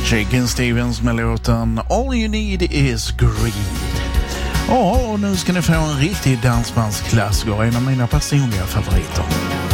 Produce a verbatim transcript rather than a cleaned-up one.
Shakin' Stevens med låten All You Need Is Greed. Ja, och nu ska ni få en riktig dansbandsklassiker, en av mina personliga favoriter.